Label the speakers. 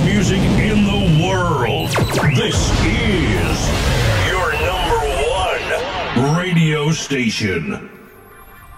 Speaker 1: music in the world. This is your number one radio station.